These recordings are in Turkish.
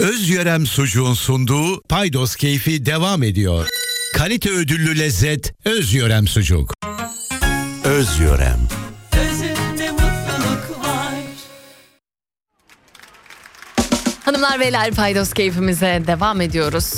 Özyörem Sucuğun sunduğu Paydos Keyfi devam ediyor. Kalite ödüllü lezzet Özyörem Sucuk. Özyörem. Özünde mutluluk var. Hanımlar beyler, Paydos Keyfimize devam ediyoruz.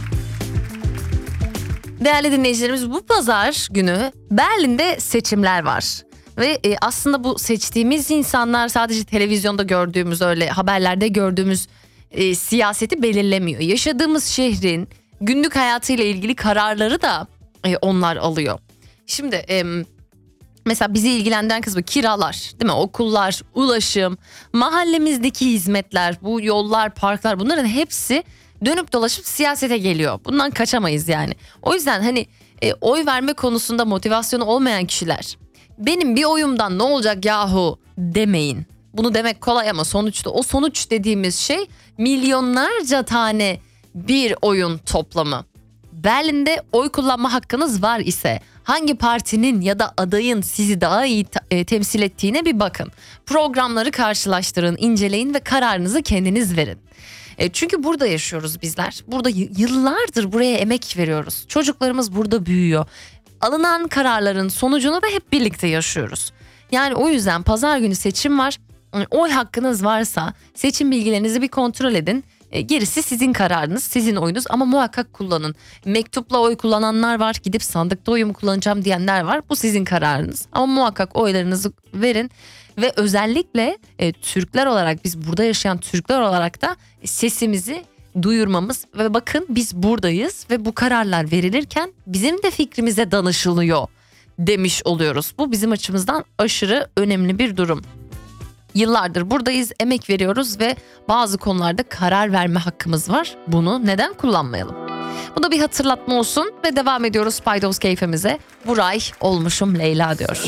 Değerli dinleyicilerimiz, bu pazar günü Berlin'de seçimler var. Ve aslında bu seçtiğimiz insanlar sadece televizyonda gördüğümüz, öyle haberlerde gördüğümüz siyaseti belirlemiyor. Yaşadığımız şehrin günlük hayatıyla ilgili kararları da onlar alıyor. Şimdi mesela bizi ilgilendiren kısmı kiralar, değil mi? Okullar, ulaşım, mahallemizdeki hizmetler, bu yollar, parklar, bunların hepsi dönüp dolaşıp siyasete geliyor. Bundan kaçamayız yani. O yüzden hani oy verme konusunda motivasyonu olmayan kişiler, benim bir oyumdan ne olacak yahu demeyin. Bunu demek kolay ama sonuçta o sonuç dediğimiz şey milyonlarca tane bir oyun toplamı. Berlin'de oy kullanma hakkınız var ise hangi partinin ya da adayın sizi daha iyi temsil ettiğine bir bakın. Programları karşılaştırın, inceleyin ve kararınızı kendiniz verin. Çünkü burada yaşıyoruz bizler. Burada yıllardır buraya emek veriyoruz. Çocuklarımız burada büyüyor. Alınan kararların sonucunu da hep birlikte yaşıyoruz. Yani o yüzden pazar günü seçim var. Oy hakkınız varsa seçim bilgilerinizi bir kontrol edin. Gerisi sizin kararınız, sizin oyunuz ama muhakkak kullanın. Mektupla oy kullananlar var, gidip sandıkta oyumu kullanacağım diyenler var. Bu sizin kararınız ama muhakkak oylarınızı verin. Ve özellikle Türkler olarak, biz burada yaşayan Türkler olarak da sesimizi duyurmamız ve bakın biz buradayız ve bu kararlar verilirken bizim de fikrimize danışılıyor demiş oluyoruz. Bu bizim açımızdan aşırı önemli bir durum. Yıllardır buradayız, emek veriyoruz ve bazı konularda karar verme hakkımız var. Bunu neden kullanmayalım? Bu da bir hatırlatma olsun ve devam ediyoruz Paydos Keyfimize. Buray olmuşum Leyla diyor.